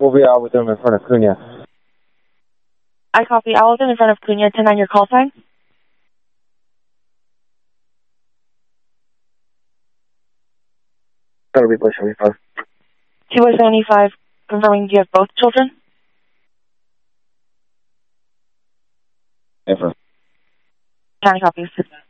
copy Alvin in front of Cunha. I copy Alvin in front of Cunha. 10-9 your call sign. That'll be 75. 275, confirming, do you have both children? Affirm. County copies.